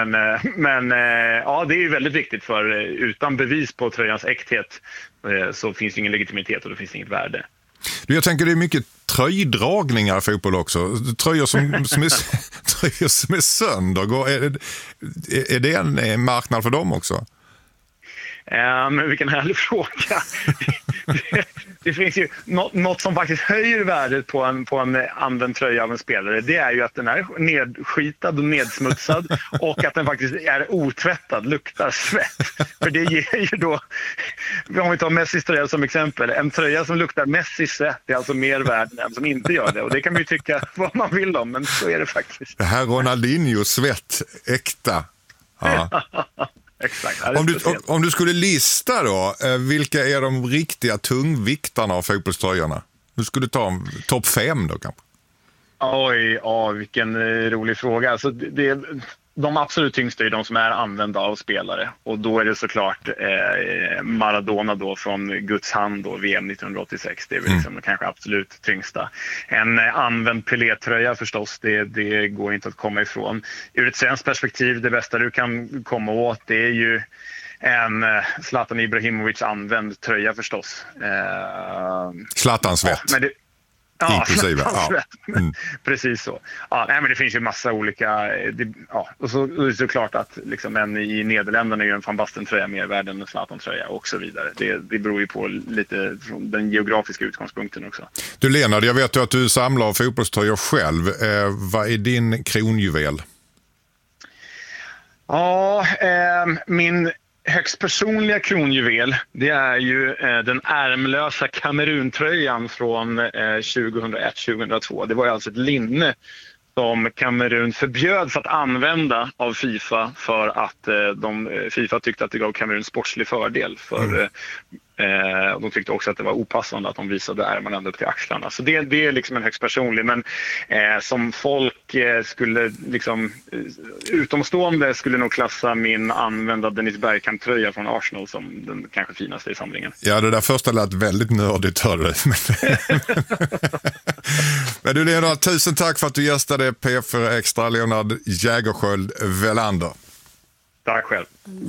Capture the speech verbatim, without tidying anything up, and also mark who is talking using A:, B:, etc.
A: Men, eh, men eh, ja, det är ju väldigt viktigt, för eh, utan bevis på tröjans äkthet eh, så finns det ingen legitimitet och det finns inget värde.
B: Du, jag tänker det är mycket tröjdragningar i fotboll också. Tröjor som, som, är, tröjor som är sönder. Går, är, är det en marknad för dem också?
A: Um, vilken härlig fråga. det, det finns ju något, något som faktiskt höjer värdet på en, på en använd tröja av en spelare. Det är ju att den är nedskitad och nedsmutsad och att den faktiskt är otvättad, luktar svett. För det ger ju då, om vi tar Messis tröja som exempel, en tröja som luktar Messis svett är alltså mer värd än en som inte gör det. Och det kan man ju tycka vad man vill om, men så är det faktiskt.
B: Det här Ronaldinho svett, äkta. Ja.
A: Exakt.
B: Om du, om du skulle lista då, vilka är de riktiga tungviktarna av fotbollströjorna? Du skulle ta topp fem då kanske?
A: Oj, ja, vilken rolig fråga. Alltså, det, de absolut tyngsta är de som är använda av spelare. Och då är det såklart eh, Maradona då från Guds hand då, V M nittonhundraåttiosex. Det är väl liksom mm. kanske absolut tyngsta. En eh, använd Pelé-tröja förstås, det, det går inte att komma ifrån. Ur ett svenskt perspektiv, det bästa du kan komma åt, det är ju en eh, Zlatan Ibrahimovic använd tröja förstås. Eh,
B: Zlatan svett.
A: Ja, Ja,
B: inklusive. Ja.
A: Mm. Precis så. Ja, nej, men det finns ju massa olika... Det, ja, och så är det såklart att liksom, en i Nederländerna är ju en Van Basten-tröja mer värd än en Zlatan-tröja och så vidare. Det, det beror ju på lite från den geografiska utgångspunkten också.
B: Du Lennart, jag vet ju att du samlar fotbollströjor själv. Eh, vad är din kronjuvel?
A: Ja, eh, min... högst personliga kronjuvel, det är ju eh, den ärmlösa Kameruntröjan från eh, tjugohundraett tjugohundratvå. Det var ju alltså ett linne som Kamerun förbjöds att använda av FIFA för att eh, de, FIFA tyckte att det gav Kamerun sportslig fördel. För, mm. eh, och de tyckte också att det var opassande att de visade ärmarna ända upp till axlarna. Så det, det är liksom en högst personlig. Men eh, som folk eh, skulle liksom eh, utomstående skulle nog klassa min använda Dennis Bergkamp-tröja från Arsenal som den kanske finaste i samlingen.
B: Ja, det där första lät väldigt nördigt, hörde Men du Leonard, tusen tack för att du gästade P fyra Extra, Leonard Jägerskiöld Welander.
A: Tack själv.